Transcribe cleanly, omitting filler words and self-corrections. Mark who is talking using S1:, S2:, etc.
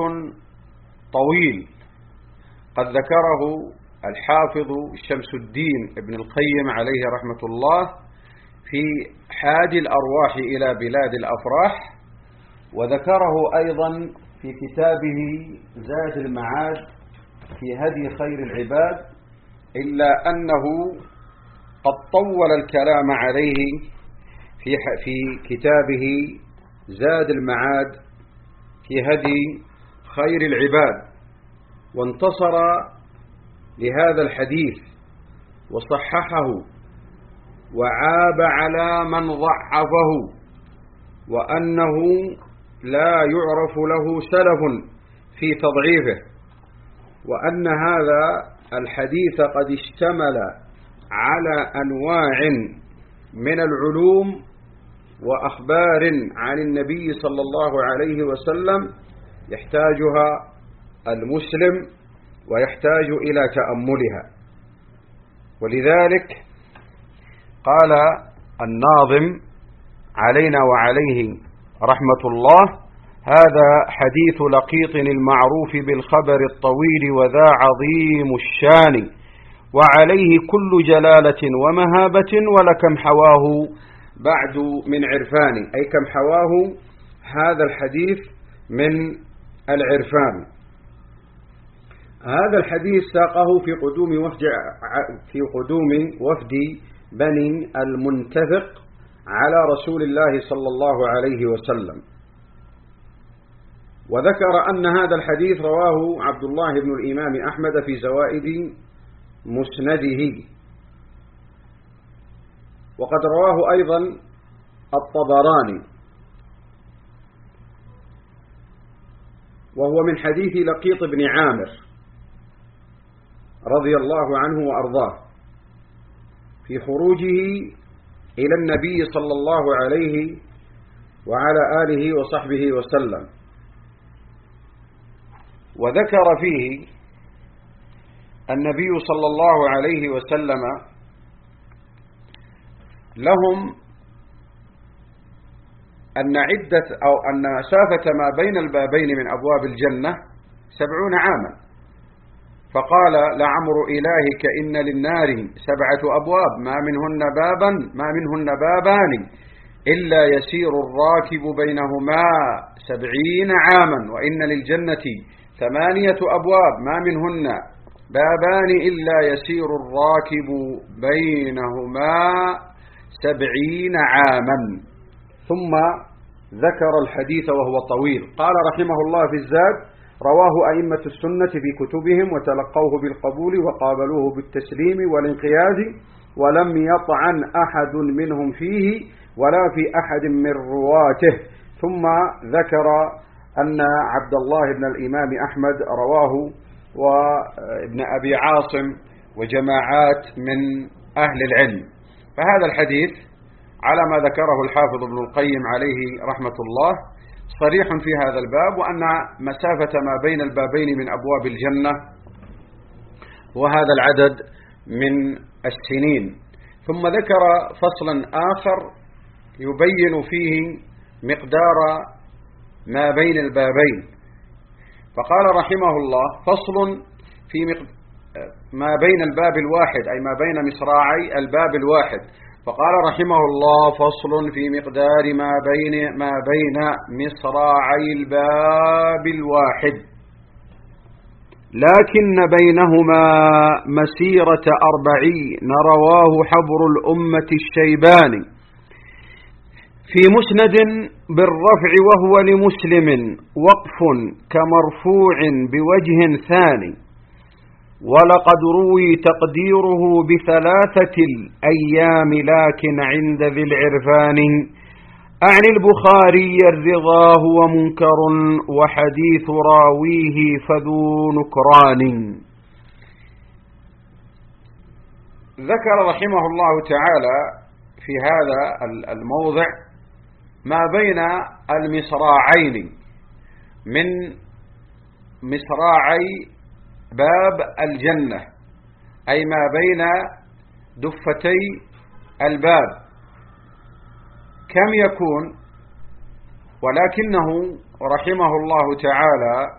S1: طويل قد ذكره الحافظ شمس الدين ابن القيم عليه رحمة الله في حاد الأرواح إلى بلاد الأفراح، وذكره أيضا في كتابه زاد المعاد في هدي خير العباد، إلا أنه قد طول الكلام عليه في كتابه زاد المعاد في هدي خير العباد، وانتصر لهذا الحديث وصححه وعاب على من ضعفه، وأنه لا يعرف له سلف في تضعيفه، وأن هذا الحديث قد اشتمل على أنواع من العلوم وأخبار عن النبي صلى الله عليه وسلم يحتاجها المسلم ويحتاج إلى تأملها. ولذلك قال الناظم علينا وعليه رحمة الله: هذا حديث لقيط المعروف بالخبر الطويل وذا عظيم الشان، وعليه كل جلالة ومهابة، ولكم حواه بعد من عرفان، أي كم حواه هذا الحديث من العرفان. هذا الحديث ساقه في قدوم وفد بني المنتفق على رسول الله صلى الله عليه وسلم، وذكر أن هذا الحديث رواه عبد الله بن الإمام أحمد في زوائد مسنده، وقد رواه أيضا الطبراني، وهو من حديث لقيط بن عامر رضي الله عنه وأرضاه في خروجه إلى النبي صلى الله عليه وعلى آله وصحبه وسلم، وذكر فيه النبي صلى الله عليه وسلم لهم أن مسافة ما بين البابين من أبواب الجنة 70 عاما، فقال: لعمر إلهك إن للنار 7 أبواب ما منهن بابان إلا يسير الراكب بينهما 70 عاما، وإن للجنة 8 أبواب ما منهن بابان إلا يسير الراكب بينهما 70 عاما. ثم ذكر الحديث وهو طويل. قال رحمه الله في الزاد: رواه أئمة السنة في كتبهم وتلقوه بالقبول وقابلوه بالتسليم والانقياد، ولم يطعن أحد منهم فيه ولا في أحد من رواته. ثم ذكر أن عبد الله بن الإمام أحمد رواه وابن أبي عاصم وجماعات من أهل العلم. فهذا الحديث على ما ذكره الحافظ ابن القيم عليه رحمة الله صريح في هذا الباب، وأن مسافة ما بين البابين من أبواب الجنة وهذا العدد من السنين. ثم ذكر فصلا آخر يبين فيه مقدار ما بين البابين، فقال رحمه الله: فصل في ما بين الباب الواحد، أي ما بين مصراعي الباب الواحد. فقال رحمه الله: فصل في مقدار ما بين مصراعي الباب الواحد، لكن بينهما مسيرة 40، رواه حبر الأمة الشيباني في مسند بالرفع، وهو لمسلم وقف كمرفوع بوجه ثاني، ولقد روي تقديره ب3 الأيام، لكن عند ذي العرفان عن البخاري الرضا هو منكر، وحديث راويه فذو نكران. ذكر رحمه الله تعالى في هذا الموضع ما بين المصراعين من مصراعي باب الجنة، أي ما بين دفتي الباب، كم يكون؟ ولكنه رحمه الله تعالى